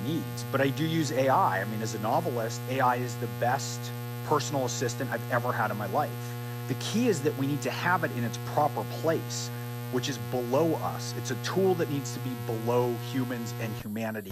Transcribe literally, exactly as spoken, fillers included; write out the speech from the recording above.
needs. But I do use A I. I mean, as a novelist, A I is the best personal assistant I've ever had in my life. The key is that we need to have it in its proper place, which is below us. It's a tool that needs to be below humans and humanity.